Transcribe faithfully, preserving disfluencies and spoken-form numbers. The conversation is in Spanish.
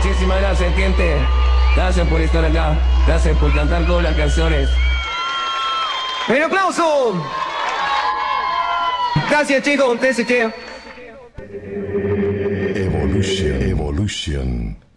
Muchísimas gracias, gente. Gracias por estar acá. Gracias por cantar todas las canciones. ¡Un aplauso! Gracias, chicos. Ustedes se quedan. Evolution. Evolution.